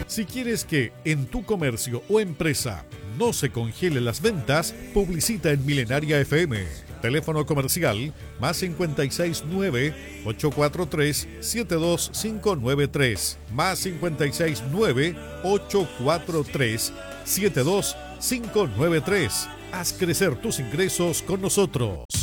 Si quieres que en tu comercio o empresa no se congelen las ventas, publicita en Milenaria FM. Teléfono comercial +569 843 72593 +569 843 72593. Haz crecer tus ingresos con nosotros.